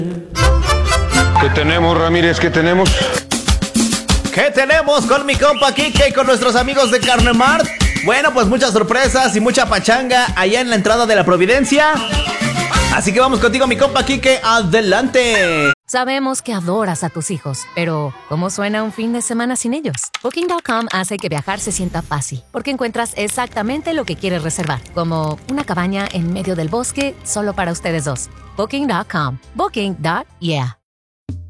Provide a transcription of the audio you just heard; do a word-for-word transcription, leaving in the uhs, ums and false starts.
¿Qué tenemos, Ramírez? ¿Qué tenemos? ¿Qué tenemos con mi compa Kike y con nuestros amigos de Carne Mart? Bueno, pues muchas sorpresas y mucha pachanga allá en la entrada de la Providencia. Así que vamos contigo, mi compa Kike, adelante. Sabemos que adoras a tus hijos, pero ¿cómo suena un fin de semana sin ellos? Booking punto com hace que viajar se sienta fácil, porque encuentras exactamente lo que quieres reservar, como una cabaña en medio del bosque solo para ustedes dos. Booking punto com. Booking. Yeah.